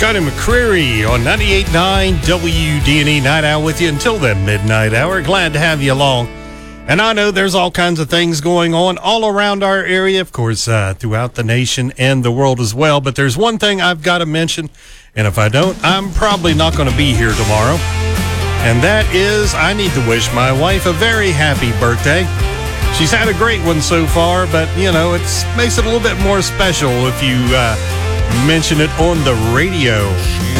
Scotty McCreery on 98.9 WDNE Night Owl with you until the midnight hour. Glad to have you along. And I know there's all kinds of things going on all around our area, of course, throughout the nation and the world as well. But there's one thing I've got to mention, and if I don't, I'm probably not going to be here tomorrow. And that is, I need to wish my wife a very happy birthday. She's had a great one so far, but, you know, it makes it a little bit more special if you mention it on the radio.